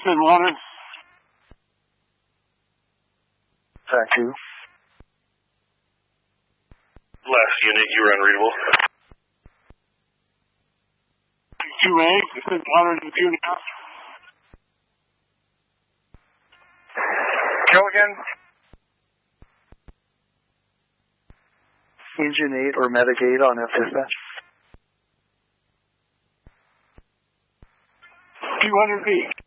Good water. Track 2. Last unit, you were unreadable. 2A, good water to 2.5. Go again. Engine 8 or Medic 8 on F-dispatch. 200 feet.